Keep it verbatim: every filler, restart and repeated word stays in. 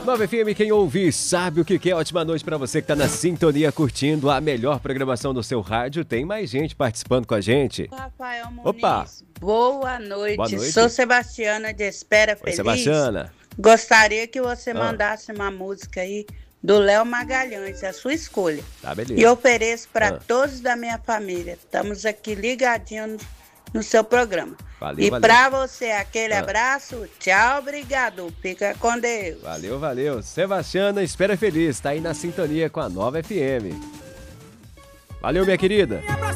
nove F M, quem ouve sabe o que que é. Ótima noite pra você que tá na sintonia, curtindo a melhor programação do seu rádio. Tem mais gente participando com a gente. Rafael Muniz. Opa! Boa noite. Boa noite. Sou Sebastiana de Espera Oi, Feliz. Sebastiana. Gostaria que você Ah. mandasse uma música aí do Léo Magalhães, a sua escolha. Tá, beleza. E ofereço para Ah. todos da minha família. Estamos aqui ligadinhos no seu programa. Valeu, e valeu. para você, aquele Ah. abraço. Tchau, obrigado. Fica com Deus. Valeu, valeu. Sebastiana, Espera Feliz, tá aí na sintonia com a nova F M. Valeu, minha querida.